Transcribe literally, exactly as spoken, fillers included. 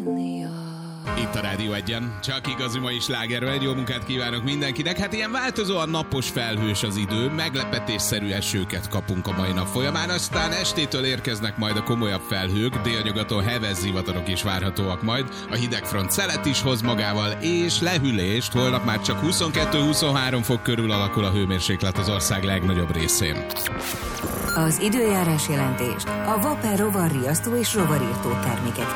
Itt a Rádió Egyen, csak igazi mai slágerben, jó munkát kívánok mindenkinek. Hát ilyen változóan napos, felhős az idő, meglepetésszerű esőket kapunk a mai nap folyamán, aztán estétől érkeznek majd a komolyabb felhők, délnyugaton heves zivatarok is várhatóak majd, a hidegfront szelet is hoz magával, és lehűlést, holnap már csak huszonkettő-huszonhárom fok körül alakul a hőmérséklet az ország legnagyobb részén. Az időjárás jelentést a Vapor rovar riasztó és rovarírtó termékek